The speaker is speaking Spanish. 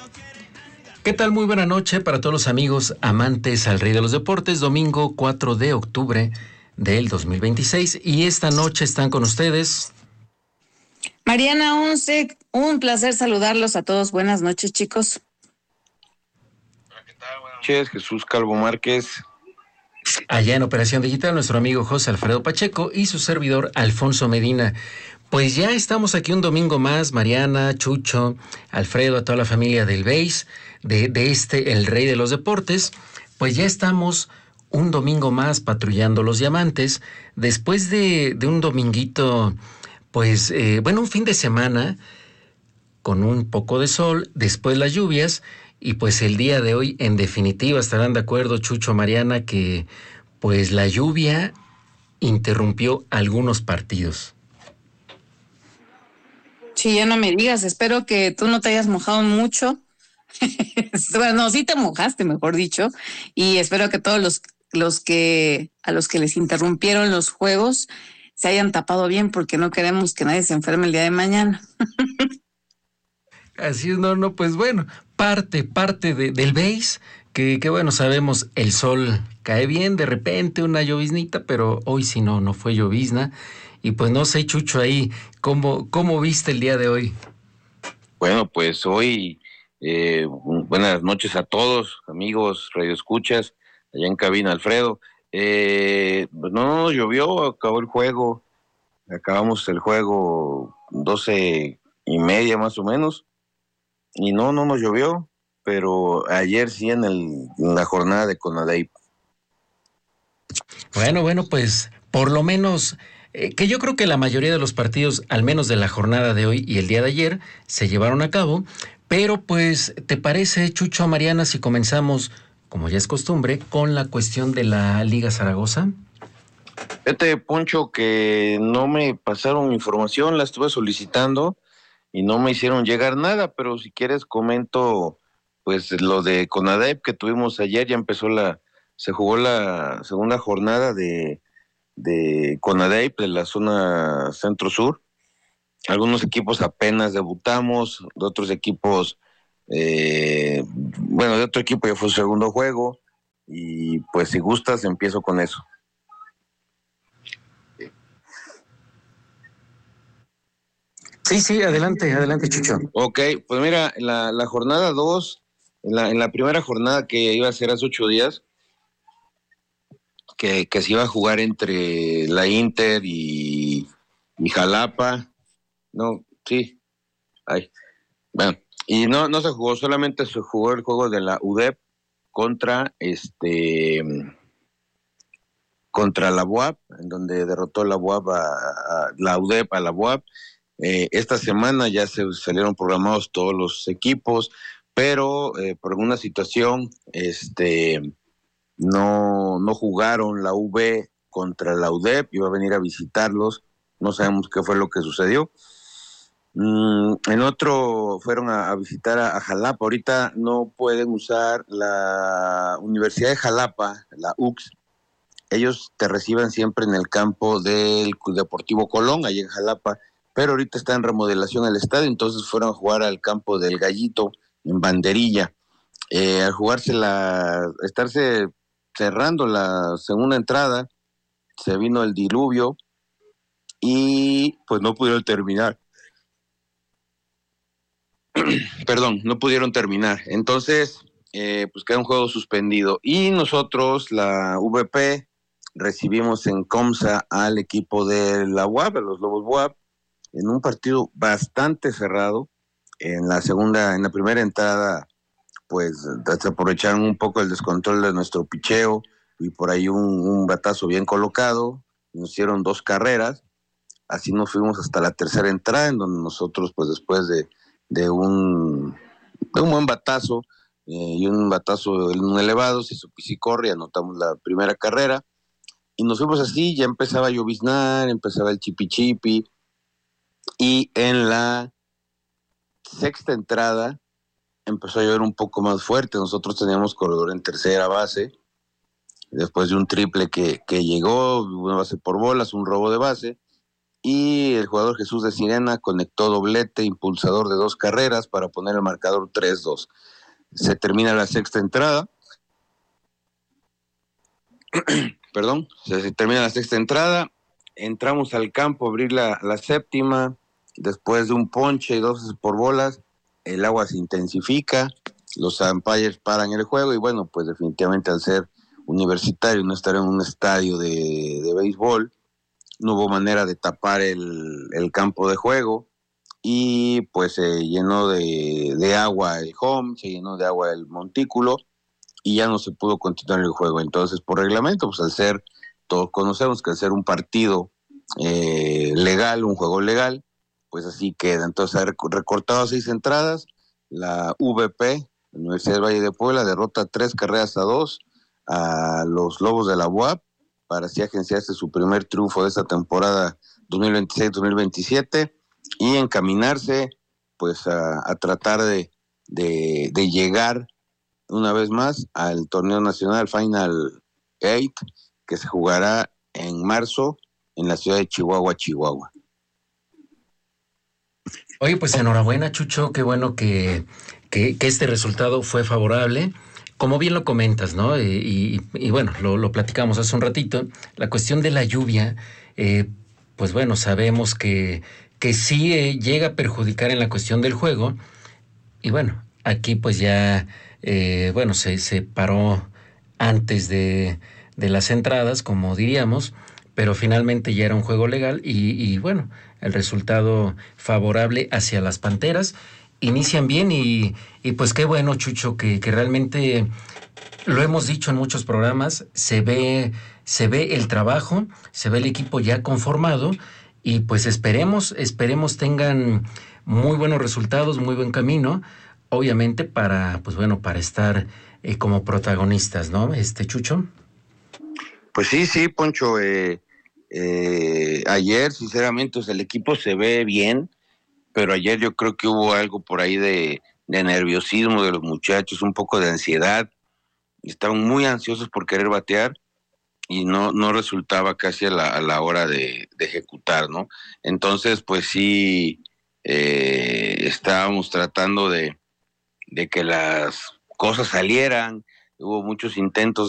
¿Qué tal? Muy buena noche para todos los amigos amantes al Rey de los Deportes, domingo 4 de octubre del 2026. Y esta noche están con ustedes Mariana Once, un placer saludarlos a todos. Buenas noches, chicos. Hola, ¿qué tal? Buenas noches, Jesús Calvo Márquez. Allá en Operación Digital, nuestro amigo José Alfredo Pacheco y su servidor Alfonso Medina. Pues ya estamos aquí un domingo más, Mariana, Chucho, Alfredo, a toda la familia del BASE, el Rey de los Deportes. Pues ya estamos un domingo más patrullando los diamantes, después de un dominguito, pues, un fin de semana con un poco de sol, después las lluvias, y pues el día de hoy, en definitiva, estarán de acuerdo Chucho, Mariana, que pues la lluvia interrumpió algunos partidos. Sí, ya no me digas, espero que tú no te hayas mojado mucho. Bueno, no, sí te mojaste, mejor dicho, y espero que todos los que a los que les interrumpieron los juegos se hayan tapado bien, porque no queremos que nadie se enferme el día de mañana. Así es, no, pues bueno, parte del base, que bueno, sabemos, el sol cae bien, de repente una lloviznita, pero hoy sí no fue llovizna. Y pues no sé, Chucho, ahí, ¿cómo viste el día de hoy? Bueno, pues hoy, buenas noches a todos, amigos, radioescuchas, allá en cabina, Alfredo. Pues no llovió, acabó el juego, acabamos el juego 12:30 más o menos, y no nos llovió, pero ayer sí en la jornada de CONADEIP. Bueno, pues por lo menos, que yo creo que la mayoría de los partidos, al menos de la jornada de hoy y el día de ayer, se llevaron a cabo, pero pues, ¿te parece, Chucho, Mariana, si comenzamos, como ya es costumbre, con la cuestión de la Liga Zaragoza? Fíjate, Poncho, que no me pasaron información, la estuve solicitando y no me hicieron llegar nada, pero si quieres comento, pues lo de CONADEP que tuvimos ayer, se jugó la segunda jornada de CONADEP de la zona centro-sur. Algunos equipos apenas debutamos, de otros equipos, de otro equipo ya fue su segundo juego, y pues si gustas empiezo con eso. Sí, adelante, Chucho. Ok, pues mira, la jornada 2, en la primera jornada que iba a ser hace 8 días, que se iba a jugar entre la Inter y Jalapa, no, sí, bueno, y no se jugó, solamente se jugó el juego de la UDEP contra contra la BUAP, en donde derrotó la BUAP la UDEP a la BUAP. Esta semana ya se salieron programados todos los equipos, pero por alguna situación no jugaron la UB contra la UDEP, iba a venir a visitarlos, no sabemos qué fue lo que sucedió. En otro fueron a visitar a Jalapa, ahorita no pueden usar la Universidad de Jalapa, la UX, ellos te reciben siempre en el campo del Deportivo Colón, allá en Jalapa, pero ahorita está en remodelación el estadio, entonces fueron a jugar al campo del Gallito, en Banderilla. Al estarse cerrando la segunda entrada, se vino el diluvio y pues no pudieron terminar. Perdón, no pudieron terminar. Entonces, pues queda un juego suspendido. Y nosotros, la VP, recibimos en Comsa al equipo de la UAP, de los Lobos UAP, en un partido bastante cerrado. En la primera entrada, pues se aprovecharon un poco el descontrol de nuestro picheo y por ahí un batazo bien colocado, nos hicieron 2 carreras, así nos fuimos hasta la tercera entrada, en donde nosotros, pues después de un buen batazo y un batazo en un elevado, se hizo pisicorre y anotamos la primera carrera, y nos fuimos así, ya empezaba a lloviznar, empezaba el chipi, y en la sexta entrada empezó a llover un poco más fuerte. Nosotros teníamos corredor en tercera base, después de un triple que llegó, una base por bolas, un robo de base, y el jugador Jesús de Sirena conectó doblete, impulsador de 2 carreras para poner el marcador 3-2. Se termina la sexta entrada. Se termina la sexta entrada. Entramos al campo a abrir la séptima. Después de un ponche y 2 por bolas, el agua se intensifica, los umpires paran el juego y bueno, pues definitivamente al ser universitario, no estar en un estadio de béisbol, no hubo manera de tapar el campo de juego y pues se llenó de agua el home, se llenó de agua el montículo y ya no se pudo continuar el juego. Entonces, por reglamento, pues al ser, todos conocemos que al ser un partido legal, un juego legal, pues así queda. Entonces, recortado 6 entradas, la VP, la Universidad del Valle de Puebla, derrota 3-2 a los Lobos de la UAP para así agenciarse su primer triunfo de esta temporada 2026-2027 y encaminarse pues a tratar de llegar una vez más al torneo nacional Final 8 que se jugará en marzo en la ciudad de Chihuahua, Chihuahua. Oye, pues enhorabuena, Chucho, qué bueno que este resultado fue favorable. Como bien lo comentas, ¿no? Y bueno, lo platicamos hace un ratito, la cuestión de la lluvia, pues bueno, sabemos que sí llega a perjudicar en la cuestión del juego. Y bueno, aquí pues ya, bueno, se paró antes de las entradas, como diríamos, pero finalmente ya era un juego legal y bueno, el resultado favorable hacia las Panteras. Inician bien y pues qué bueno, Chucho, que realmente lo hemos dicho en muchos programas, se ve el trabajo, se ve el equipo ya conformado y pues esperemos tengan muy buenos resultados, muy buen camino, obviamente para, pues bueno, para estar como protagonistas, ¿no? Chucho. Pues sí, Poncho, ayer sinceramente el equipo se ve bien, pero ayer yo creo que hubo algo por ahí de nerviosismo de los muchachos, un poco de ansiedad, estaban muy ansiosos por querer batear y no resultaba casi a la hora de ejecutar, ¿no? Entonces, pues sí, estábamos tratando de que las cosas salieran, hubo muchos intentos